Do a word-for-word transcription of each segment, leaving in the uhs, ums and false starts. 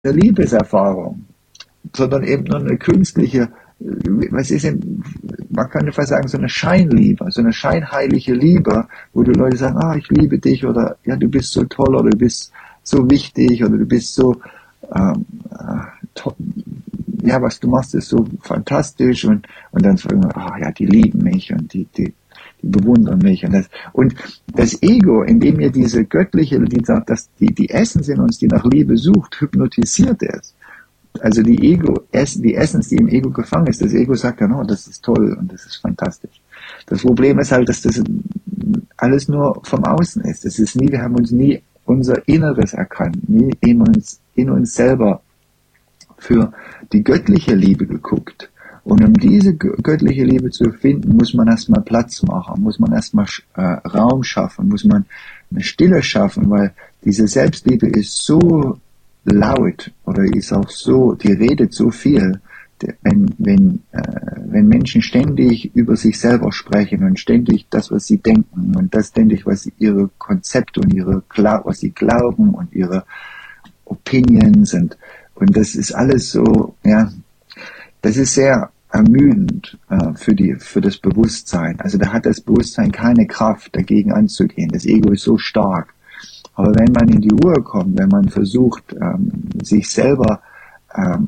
Liebeserfahrung, sondern eben nur eine künstliche, was ist denn, man könnte fast sagen, so eine Scheinliebe, so eine scheinheilige Liebe, wo die Leute sagen, ah, ich liebe dich, oder ja, du bist so toll, oder du bist so wichtig, oder du bist so, ähm, to- ja, was du machst, ist so fantastisch, und, und dann sagen wir, ah, ja, die lieben mich, und die, die, die bewundern mich, und das, und das Ego, indem ihr diese göttliche, die sagt, dass die, die Essence in uns, die nach Liebe sucht, hypnotisiert es. Also die Ego, die Essence, die im Ego gefangen ist, das Ego sagt dann, oh, das ist toll und das ist fantastisch. Das Problem ist halt, dass das alles nur vom Außen ist. Das ist nie, wir haben uns nie unser Inneres erkannt, nie in uns, in uns selber für die göttliche Liebe geguckt. Und um diese göttliche Liebe zu finden, muss man erstmal Platz machen, muss man erstmal äh, Raum schaffen, muss man eine Stille schaffen, weil diese Selbstliebe ist so laut oder ist auch so, die redet so viel, wenn, wenn, äh, wenn Menschen ständig über sich selber sprechen und ständig das, was sie denken und das ständig, was sie, ihre Konzepte und ihre, was sie glauben und ihre Opinions und, und das ist alles so, ja, das ist sehr ermüdend äh, für die, für das Bewusstsein. Also da hat das Bewusstsein keine Kraft, dagegen anzugehen. Das Ego ist so stark. Aber wenn man in die Ruhe kommt, wenn man versucht, ähm, sich selber ähm,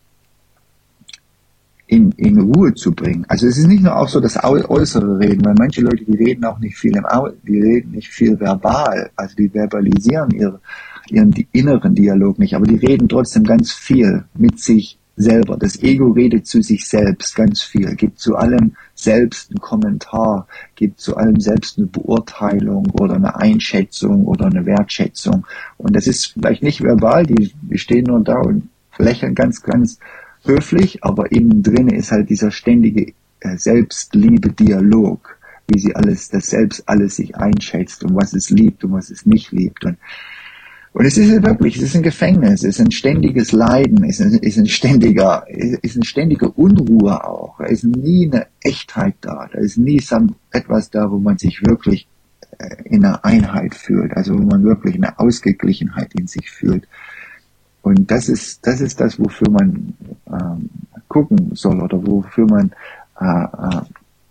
in, in Ruhe zu bringen. Also es ist nicht nur auch so das äußere Reden, weil manche Leute, die reden auch nicht viel im Au die reden nicht viel verbal, also die verbalisieren ihre, ihren die inneren Dialog nicht, aber die reden trotzdem ganz viel mit sich selber. Das Ego redet zu sich selbst ganz viel, gibt zu allem selbst einen Kommentar, gibt zu allem selbst eine Beurteilung oder eine Einschätzung oder eine Wertschätzung. Und das ist vielleicht nicht verbal, die, die stehen nur da und lächeln ganz, ganz höflich, aber innen drin ist halt dieser ständige äh, Selbstliebe-Dialog, wie sie alles, das Selbst alles sich einschätzt und was es liebt und was es nicht liebt. Und Und es ist wirklich, es ist ein Gefängnis, es ist ein ständiges Leiden, es ist ein, ist ein ständiger, ist eine ständige Unruhe auch. Da ist nie eine Echtheit da, da ist nie etwas da, wo man sich wirklich in einer Einheit fühlt, also wo man wirklich eine Ausgeglichenheit in sich fühlt. Und das ist, das ist das, wofür man ähm, gucken soll oder wofür man äh, äh,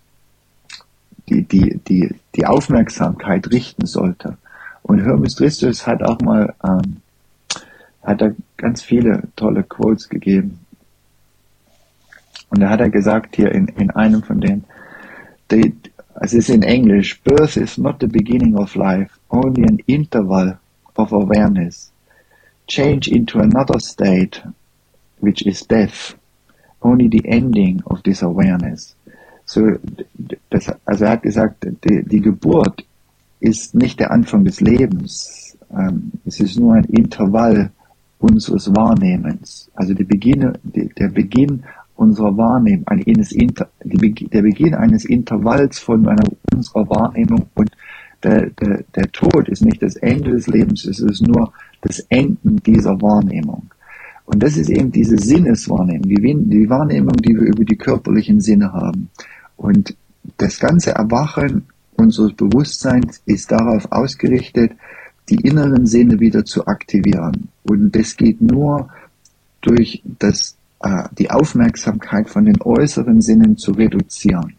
die, die, die, die Aufmerksamkeit richten sollte. Und Hermes Tristus hat auch mal, ähm, hat er ganz viele tolle Quotes gegeben. Und da hat er gesagt hier in, in einem von denen, they, es ist in Englisch, birth is not the beginning of life, only an interval of awareness. Change into another state, which is death, only the ending of this awareness. So, das, also er hat gesagt, die, die Geburt ist nicht der Anfang des Lebens. Ähm, es ist nur ein Intervall unseres Wahrnehmens. Also der Beginn, der Beginn unserer Wahrnehmung, eines Inter, der Beginn eines Intervalls von einer, unserer Wahrnehmung, und der, der, der Tod ist nicht das Ende des Lebens, es ist nur das Enden dieser Wahrnehmung. Und das ist eben diese Sinneswahrnehmung, die, die Wahrnehmung, die wir über die körperlichen Sinne haben. Und das ganze Erwachen unseres Bewusstseins ist darauf ausgerichtet, die inneren Sinne wieder zu aktivieren. Und das geht nur durch das, äh, die Aufmerksamkeit von den äußeren Sinnen zu reduzieren.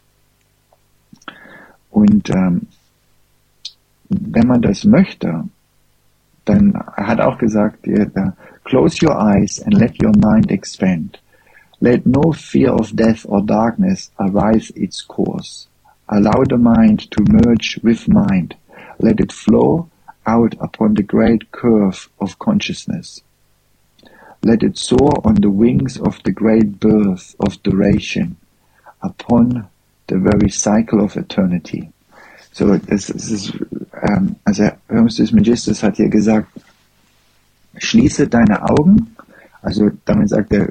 Und ähm, wenn man das möchte, dann er hat auch gesagt, äh, close your eyes and let your mind expand. Let no fear of death or darkness arise its course. Allow the mind to merge with mind. Let it flow out upon the great curve of consciousness. Let it soar on the wings of the great birth of duration, upon the very cycle of eternity. So, das, das ist, ähm, also Hermes Trismegistus hat hier gesagt, schließe deine Augen, also damit sagt er,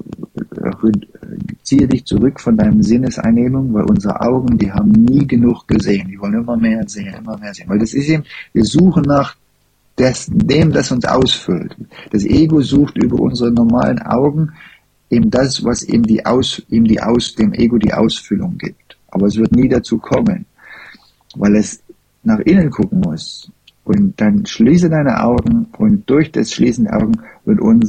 ziehe dich zurück von deinen Sinneseinnehmungen, weil unsere Augen, die haben nie genug gesehen, die wollen immer mehr sehen, immer mehr sehen, weil das ist eben, wir suchen nach des, dem, das uns ausfüllt. Das Ego sucht über unsere normalen Augen eben das, was ihm die Aus, ihm die Aus, dem Ego die Ausfüllung gibt. Aber es wird nie dazu kommen, weil es nach innen gucken muss Und dann schließe deine Augen und durch das Schließen der Augen wird uns